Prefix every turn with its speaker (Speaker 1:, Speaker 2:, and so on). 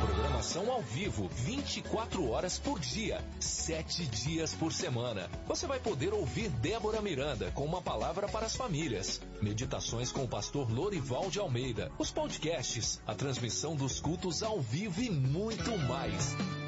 Speaker 1: Programação ao vivo, 24 horas por dia, 7 dias por semana. Você vai poder ouvir Débora Miranda com uma palavra para as famílias. Meditações com o pastor Lorival de Almeida. Os podcasts, a transmissão dos cultos ao vivo e muito mais.